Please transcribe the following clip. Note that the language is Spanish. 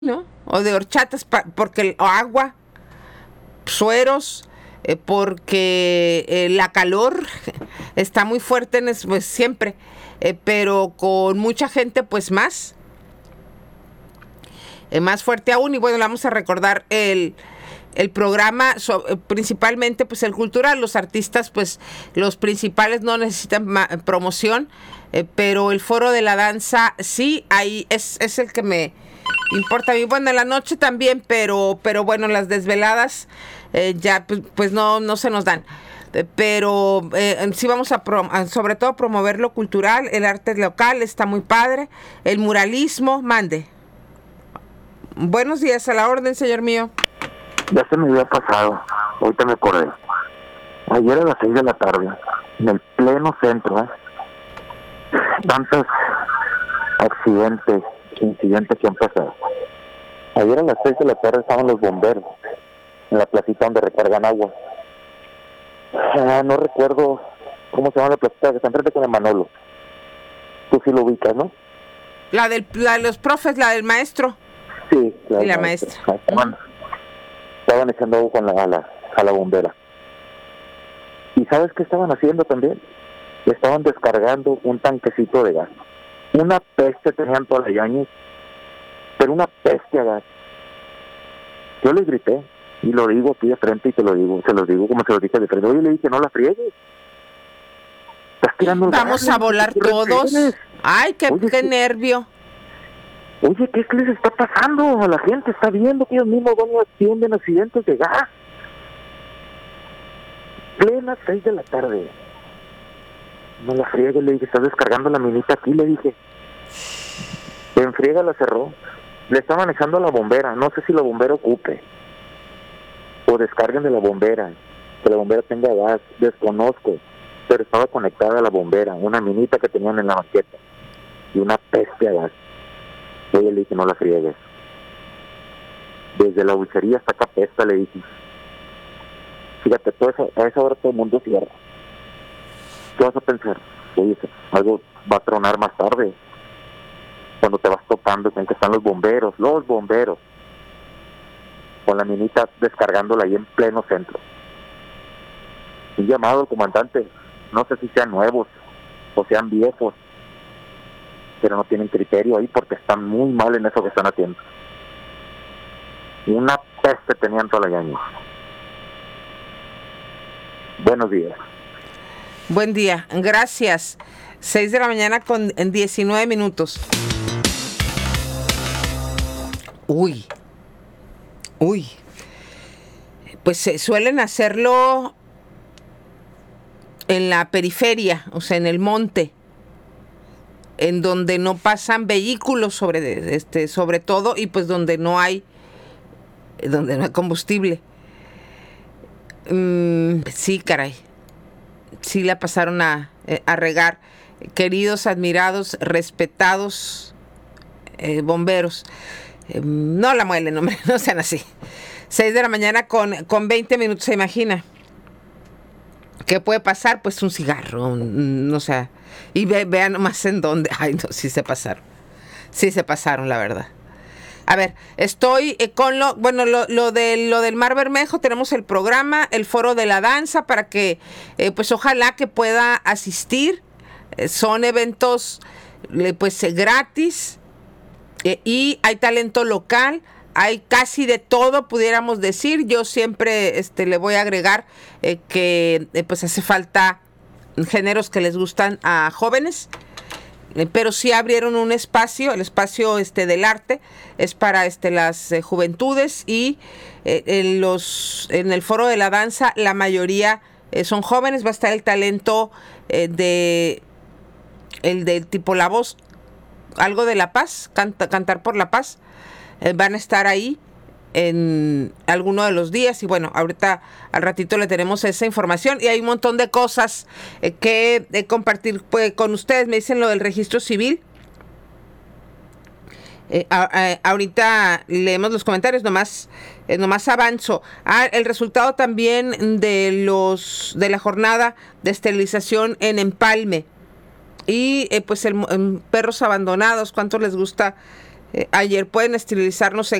¿no? O de horchatas, porque o agua, sueros, porque la calor está muy fuerte pues siempre, pero con mucha gente pues más fuerte aún. Y bueno, le vamos a recordar el programa, principalmente pues el cultural. Los artistas pues los principales no necesitan promoción, pero el foro de la danza sí, ahí es el que me importa a mí. Bueno, en la noche también, pero bueno, las desveladas ya pues no se nos dan. Pero sí vamos a sobre todo promover lo cultural, el arte local, está muy padre, el muralismo, mande. Buenos días, a la orden, señor mío. Ya se me había pasado, ahorita me acordé. Ayer a las 6 de la tarde, en el pleno centro, tantos incidentes que han pasado. Ayer a las 6 de la tarde estaban los bomberos en la placita donde recargan agua. No recuerdo cómo se llama la placita, que está enfrente con el Manolo. Tú sí lo ubicas, ¿no? La de los profes, la del maestro. Sí, la maestra. Estaban echando agua con a la bombera. ¿Y sabes qué estaban haciendo también? Estaban descargando un tanquecito de gas. Una peste tenían todas las yañas, pero una peste a gas. Yo les grité, y lo digo aquí de frente, y se los digo como se los dije de frente. Oye, le dije, no la friegues. Estás tirando el Vamos gas, a volar todos. Ay, qué nervio. Oye, ¿qué les está pasando? La gente está viendo que ellos mismos tienen accidentes de gas. Plena 6 de la tarde. No la friegue, le dije, estás descargando la minita aquí, le dije. En friega la cerró. Le está manejando a la bombera. No sé si la bombera ocupe o descarguen de la bombera, que la bombera tenga gas. Desconozco, pero estaba conectada a la bombera, una minita que tenían en la banqueta y una peste a gas. Oye, le dije, no la friegues. Desde la dulcería hasta acá pesta, le dije. Fíjate, a esa hora todo el mundo cierra. ¿Qué vas a pensar? Oye, algo va a tronar más tarde, cuando te vas topando con que están los bomberos, con la minita descargándola ahí en pleno centro. Un llamado al comandante, no sé si sean nuevos o sean viejos, pero no tienen criterio ahí porque están muy mal en eso que están haciendo. Una peste tenían toda la yaña. Buenos días. Buen día, gracias. 6 de la mañana con 19 minutos. Uy. Pues suelen hacerlo en la periferia, o sea, en el monte, en donde no pasan vehículos sobre todo, y pues donde no hay combustible. Sí, caray. Sí la pasaron a regar. Queridos, admirados, respetados bomberos. No la muelen, hombre, no sean así. 6 de la mañana con 20 minutos, ¿se imagina? ¿Qué puede pasar? Pues un cigarro, no sé. Y vean nomás en dónde. Ay, no, sí se pasaron. Sí se pasaron, la verdad. A ver, estoy con lo del Mar Bermejo. Tenemos el programa, el foro de la danza, para que, pues ojalá que pueda asistir. Son eventos, pues gratis, y hay talento local. Hay casi de todo, pudiéramos decir. Yo siempre le voy a agregar que pues hace falta géneros que les gustan a jóvenes. Pero sí abrieron un espacio, el espacio del arte es para las juventudes, y en el foro de la danza la mayoría son jóvenes. Va a estar el talento del tipo La Voz, algo de La Paz, cantar por la paz. Van a estar ahí en alguno de los días, y bueno, ahorita al ratito le tenemos esa información, y hay un montón de cosas que compartir con ustedes. Me dicen lo del registro civil. Ahorita leemos los comentarios, nomás avanzo. El resultado también de la jornada de esterilización en Empalme, y pues perros abandonados. ¿Cuánto les gusta ayer pueden esterilizarnos